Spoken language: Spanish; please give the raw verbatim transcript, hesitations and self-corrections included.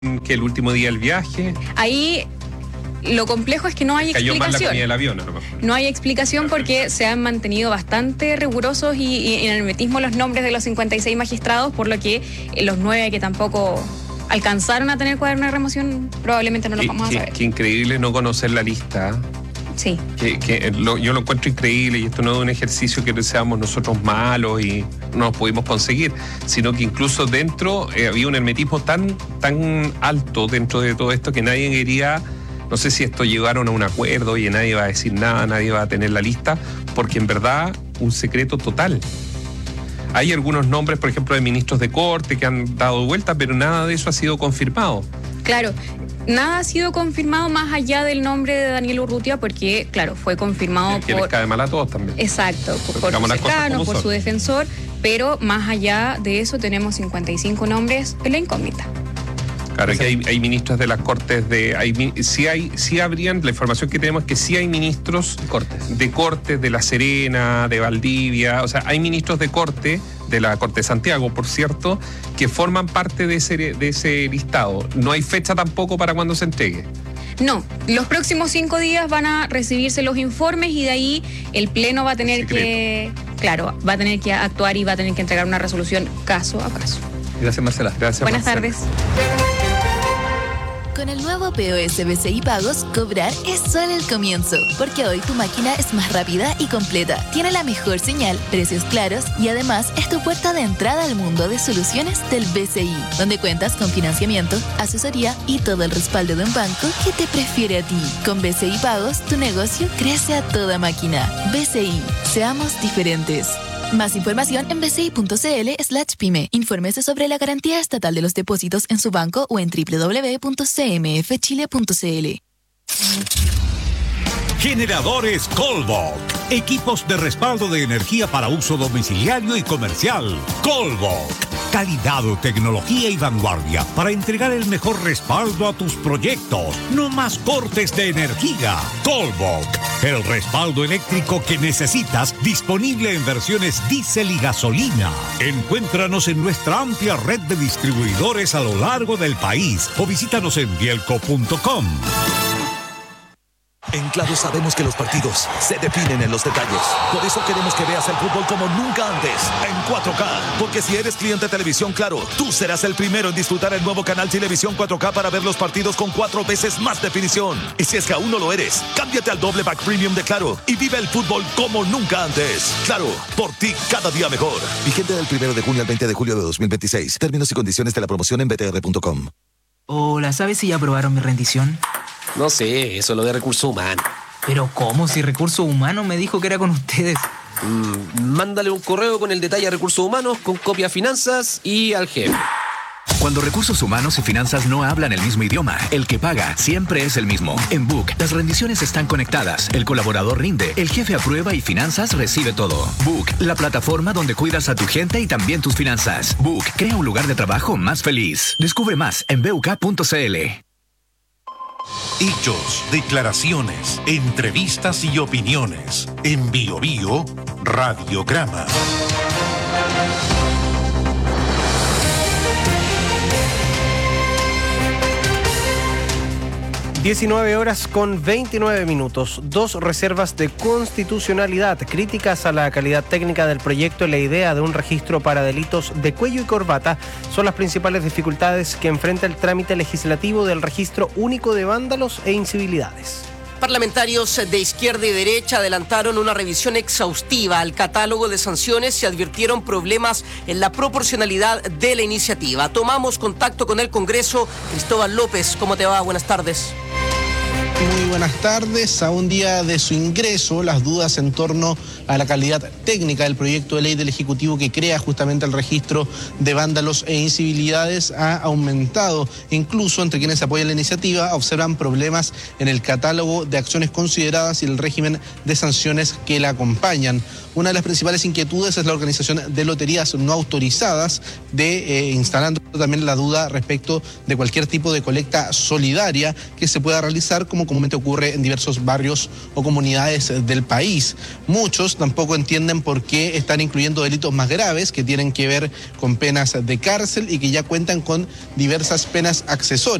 que el último día del viaje. Ahí lo complejo es que no hay Cayó explicación. mal la comida del avión, a lo mejor. No hay explicación porque se han mantenido bastante rigurosos y, y en el hermetismo los nombres de los cincuenta y seis magistrados, por lo que los nueve que tampoco alcanzaron a tener cuaderno de remoción probablemente no los vamos a saber. Qué increíble no conocer la lista. Sí. Que, que lo, yo lo encuentro increíble, y esto no es un ejercicio que seamos nosotros malos y no nos pudimos conseguir, sino que incluso dentro eh, había un hermetismo tan, tan alto dentro de todo esto que nadie quería. No sé si esto llegaron a un acuerdo y nadie va a decir nada, nadie va a tener la lista, porque en verdad un secreto total. Hay algunos nombres, por ejemplo, de ministros de corte que han dado vuelta, pero nada de eso ha sido confirmado. Claro, nada ha sido confirmado más allá del nombre de Daniel Urrutia, porque, claro, fue confirmado que, que por... les cae mal a todos también. Exacto, por, por su cercano, por su defensor, pero más allá de eso tenemos cincuenta y cinco nombres en la incógnita. Claro, que hay, hay ministros de las cortes de... Hay, sí, hay, sí habrían, la información que tenemos es que sí hay ministros cortes. de cortes de La Serena, de Valdivia, o sea, hay ministros de corte, de la Corte de Santiago, por cierto, que forman parte de ese, de ese listado. No hay fecha tampoco para cuando se entregue. No, los próximos cinco días van a recibirse los informes y de ahí el Pleno va a tener Secreto. que... Claro, va a tener que actuar y va a tener que entregar una resolución caso a caso. Gracias, Marcela. Gracias, Buenas Marcela. tardes. Con el nuevo P O S B C I Pagos, cobrar es solo el comienzo, porque hoy tu máquina es más rápida y completa, tiene la mejor señal, precios claros y además es tu puerta de entrada al mundo de soluciones del B C I, donde cuentas con financiamiento, asesoría y todo el respaldo de un banco que te prefiere a ti. Con B C I Pagos, tu negocio crece a toda máquina. B C I, seamos diferentes. Más información en bci.cl slash pyme. Infórmese sobre la garantía estatal de los depósitos en su banco o en doble u doble u doble u punto c m f chile punto c l. Generadores Colbok. Equipos de respaldo de energía para uso domiciliario y comercial. Colbok. Calidad, tecnología y vanguardia para entregar el mejor respaldo a tus proyectos. No más cortes de energía. Colbok. El respaldo eléctrico que necesitas, disponible en versiones diésel y gasolina. Encuéntranos en nuestra amplia red de distribuidores a lo largo del país o visítanos en bielco punto com. En Claro sabemos que los partidos se definen en los detalles. Por eso queremos que veas el fútbol como nunca antes, en cuatro K. Porque si eres cliente de Televisión Claro, tú serás el primero en disfrutar el nuevo canal Televisión cuatro K para ver los partidos con cuatro veces más definición. Y si es que aún no lo eres, cámbiate al doble pack premium de Claro y vive el fútbol como nunca antes. Claro, por ti cada día mejor. Vigente del primero de junio al veinte de julio de dos mil veintiséis. Términos y condiciones de la promoción en b t r punto com. Hola, ¿sabes si ya aprobaron mi rendición? No sé, eso lo de recursos humanos. ¿Pero cómo? Si Recursos Humanos me dijo que era con ustedes. Mm, mándale un correo con el detalle a Recursos Humanos, con copia a Finanzas y al jefe. Cuando Recursos Humanos y Finanzas no hablan el mismo idioma, el que paga siempre es el mismo. En Book, las rendiciones están conectadas, el colaborador rinde, el jefe aprueba y Finanzas recibe todo. Book, la plataforma donde cuidas a tu gente y también tus finanzas. Book, crea un lugar de trabajo más feliz. Descubre más en b u k punto c l. Hechos, declaraciones, entrevistas y opiniones. En Bio Bio, Radiograma. diecinueve horas con veintinueve minutos. Dos reservas de constitucionalidad, críticas a la calidad técnica del proyecto y la idea de un registro para delitos de cuello y corbata son las principales dificultades que enfrenta el trámite legislativo del registro único de vándalos e incivilidades. Parlamentarios de izquierda y derecha adelantaron una revisión exhaustiva al catálogo de sanciones y advirtieron problemas en la proporcionalidad de la iniciativa. Tomamos contacto con el Congreso. Cristóbal López, ¿cómo te va? Buenas tardes. Muy buenas tardes. A un día de su ingreso, las dudas en torno a la calidad técnica del proyecto de ley del Ejecutivo que crea justamente el registro de vándalos e incivilidades ha aumentado. Incluso entre quienes apoyan la iniciativa observan problemas en el catálogo de acciones consideradas y el régimen de sanciones que la acompañan. Una de las principales inquietudes es la organización de loterías no autorizadas, de eh, instalando también la duda respecto de cualquier tipo de colecta solidaria que se pueda realizar como comúnmente ocurre en diversos barrios o comunidades del país. Muchos tampoco entienden por qué están incluyendo delitos más graves que tienen que ver con penas de cárcel y que ya cuentan con diversas penas accesorias.